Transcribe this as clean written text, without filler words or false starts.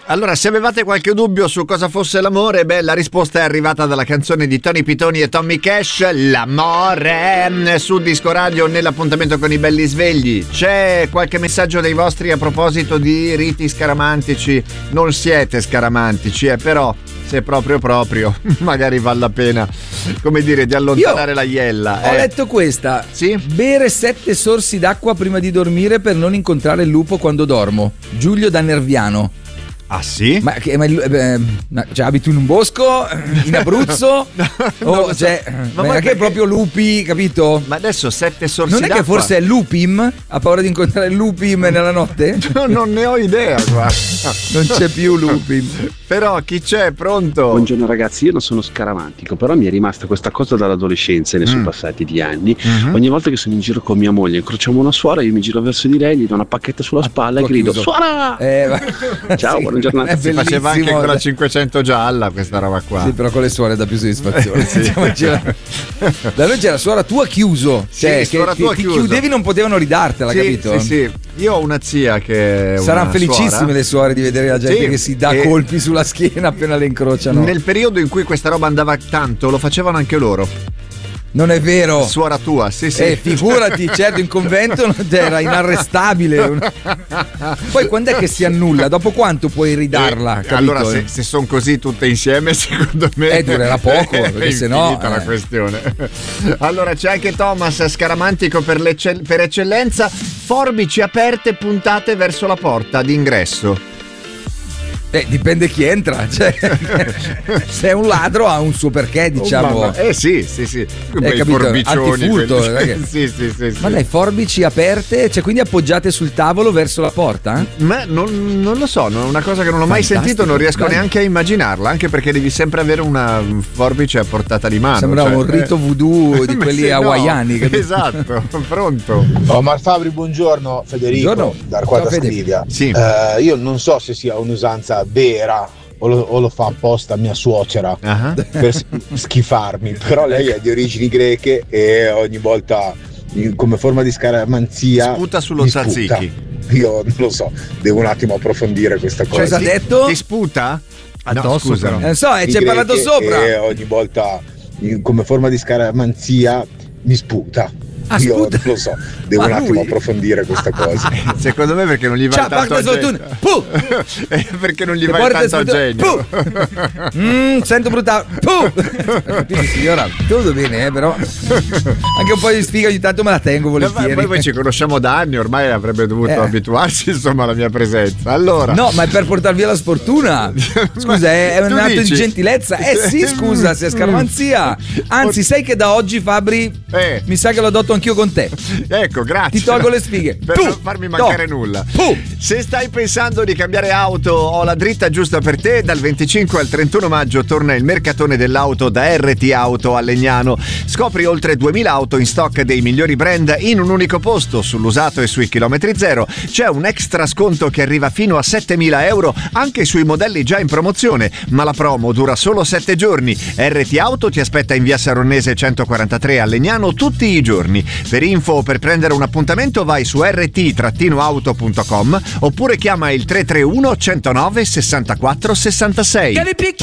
Allora, se avevate qualche dubbio su cosa fosse l'amore, la risposta è arrivata dalla canzone di Tony Pitoni e Tommy Cash, L'amore, su Disco Radio nell'appuntamento con i belli svegli. C'è qualche messaggio dei vostri a proposito di riti scaramantici? Non siete scaramantici, però se proprio magari vale la pena, come dire, di allontanare la iella. Ho letto questa. Sì? Bere 7 sorsi d'acqua prima di dormire per non incontrare il lupo quando dormo. Giulio da Nerviano. Ah sì? Ma abiti in un bosco in Abruzzo? Ma è che proprio lupi, capito? Ma adesso 7 sorsi non è d'acqua. Che forse è Lupim? Ha paura di incontrare il Lupim nella notte? Non ne ho idea, guarda. Non c'è più Lupim. Però chi c'è? Pronto? Buongiorno ragazzi, io non sono scaramantico, però mi è rimasta questa cosa dall'adolescenza e ne sono passati di anni. Ogni volta che sono in giro con mia moglie, incrociamo una suora, io mi giro verso di lei, gli do una pacchetta sulla spalla e grido: suora! Ciao, buona giornata. Si faceva anche con la 500 gialla questa roba qua. Sì, però con le suore dà più soddisfazione. Da noi c'era suora tua chiuso, cioè sì, che ti chiudevi, non potevano ridartela, capito? Sì. Io ho una zia che saranno felicissime le suore di vedere la gente che si dà colpi sulla schiena appena le incrociano. Nel periodo in cui questa roba andava tanto, lo facevano anche loro. Non è vero. Suora tua, sì. Figurati, certo, in convento era inarrestabile. Poi quando è che si annulla? Dopo quanto puoi ridarla? Allora se sono così tutte insieme, secondo me durerà poco, perché sennò la questione. Allora c'è anche Thomas, scaramantico per eccellenza, forbici aperte puntate verso la porta d'ingresso. Dipende chi entra, cioè, se è un ladro ha un suo perché, diciamo. Sì. Antifurto, sì. Ma dai, forbici aperte, cioè quindi appoggiate sul tavolo verso la porta? Ma non lo so, è una cosa che non ho mai sentito, non riesco neanche a immaginarla, anche perché devi sempre avere una forbice a portata di mano. Sembra un rito voodoo di quelli hawaiani. Esatto, pronto. Omar Fabri, buongiorno. Federico, buongiorno. d'Arquata Scrivia. Sì. Io non so se sia un'usanza vera o lo fa apposta mia suocera per schifarmi, però lei è di origini greche e ogni volta come forma di scaramanzia sputa sullo tzatziki. Io non lo so, devo un attimo approfondire questa cosa. Cosa ha detto? Ti sputa? No, scusa. Non so, ci hai parlato sopra. E ogni volta come forma di scaramanzia mi sputa. Io non lo so, devo un attimo approfondire questa cosa. Secondo me perché non gli va tanto a genio. Perché non gli va tanto a genio. Sento brutale. Signora, tutto bene, però anche un po' di sfiga ogni tanto me la tengo volentieri. Poi ci conosciamo da anni, ormai avrebbe dovuto abituarsi insomma alla mia presenza. Allora. No, ma è per portar via la sfortuna. Scusa, è un atto di gentilezza. Sì, scusa, se è scaramanzia. Anzi, sai che da oggi, Fabri, mi sa che lo adotto anch'io con te. Ecco, grazie. Ti tolgo le sfighe per non farmi mancare nulla. Se stai pensando di cambiare auto, ho la dritta giusta per te. Dal 25 al 31 maggio torna il mercatone dell'auto da RT Auto a Legnano. Scopri oltre 2000 auto in stock dei migliori brand in un unico posto. Sull'usato e sui chilometri zero c'è un extra sconto che arriva fino a 7.000 euro anche sui modelli già in promozione, ma la promo dura solo 7 giorni. RT Auto ti aspetta in via Saronnese 143 a Legnano tutti i giorni. Per info o per prendere un appuntamento vai su rt-auto.com oppure chiama il 331 109 64 66.